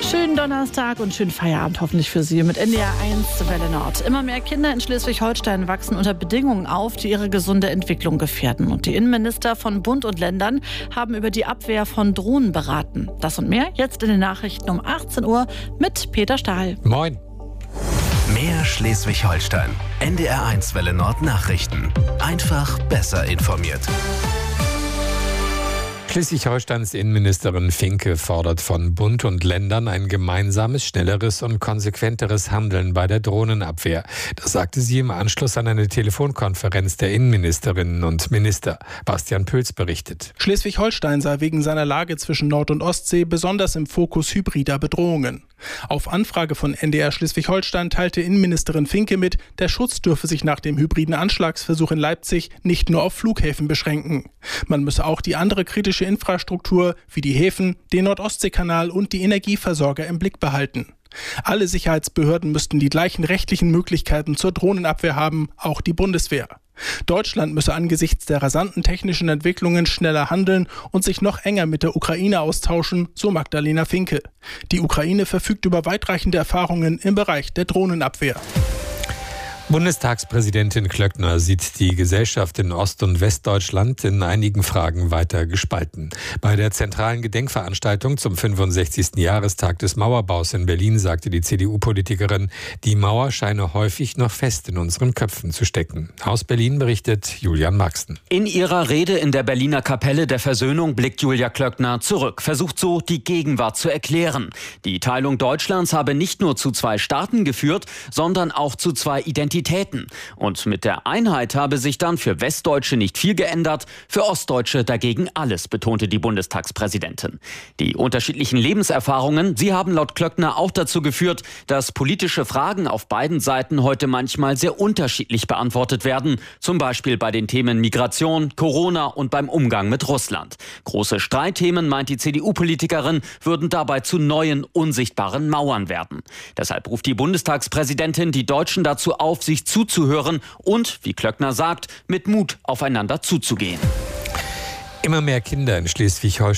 Schönen Donnerstag und schönen Feierabend hoffentlich für Sie mit NDR 1 Welle Nord. Immer mehr Kinder in Schleswig-Holstein wachsen unter Bedingungen auf, die ihre gesunde Entwicklung gefährden. Und die Innenminister von Bund und Ländern haben über die Abwehr von Drohnen beraten. Das und mehr jetzt in den Nachrichten um 18 Uhr mit Peter Stahl. Moin. Mehr Schleswig-Holstein. NDR 1 Welle Nord Nachrichten. Einfach besser informiert. Schleswig-Holsteins Innenministerin Finke fordert von Bund und Ländern ein gemeinsames, schnelleres und konsequenteres Handeln bei der Drohnenabwehr. Das sagte sie im Anschluss an eine Telefonkonferenz der Innenministerinnen und Minister. Bastian Pöls berichtet. Schleswig-Holstein sei wegen seiner Lage zwischen Nord- und Ostsee besonders im Fokus hybrider Bedrohungen. Auf Anfrage von NDR Schleswig-Holstein teilte Innenministerin Finke mit, der Schutz dürfe sich nach dem hybriden Anschlagsversuch in Leipzig nicht nur auf Flughäfen beschränken. Man müsse auch die andere kritische Infrastruktur wie die Häfen, den Nord-Ostsee-Kanal und die Energieversorger im Blick behalten. Alle Sicherheitsbehörden müssten die gleichen rechtlichen Möglichkeiten zur Drohnenabwehr haben, auch die Bundeswehr. Deutschland müsse angesichts der rasanten technischen Entwicklungen schneller handeln und sich noch enger mit der Ukraine austauschen, so Magdalena Finke. Die Ukraine verfügt über weitreichende Erfahrungen im Bereich der Drohnenabwehr. Bundestagspräsidentin Klöckner sieht die Gesellschaft in Ost- und Westdeutschland in einigen Fragen weiter gespalten. Bei der zentralen Gedenkveranstaltung zum 65. Jahrestag des Mauerbaus in Berlin sagte die CDU-Politikerin, die Mauer scheine häufig noch fest in unseren Köpfen zu stecken. Aus Berlin berichtet Julian Maxen. In ihrer Rede in der Berliner Kapelle der Versöhnung blickt Julia Klöckner zurück, versucht so, die Gegenwart zu erklären. Die Teilung Deutschlands habe nicht nur zu zwei Staaten geführt, sondern auch zu zwei Identitäten. Und mit der Einheit habe sich dann für Westdeutsche nicht viel geändert, für Ostdeutsche dagegen alles, betonte die Bundestagspräsidentin. Die unterschiedlichen Lebenserfahrungen, sie haben laut Klöckner auch dazu geführt, dass politische Fragen auf beiden Seiten heute manchmal sehr unterschiedlich beantwortet werden. Zum Beispiel bei den Themen Migration, Corona und beim Umgang mit Russland. Große Streitthemen, meint die CDU-Politikerin, würden dabei zu neuen, unsichtbaren Mauern werden. Deshalb ruft die Bundestagspräsidentin die Deutschen dazu auf, sich zuzuhören und, wie Klöckner sagt, mit Mut aufeinander zuzugehen. Immer mehr Kinder in Schleswig-Holstein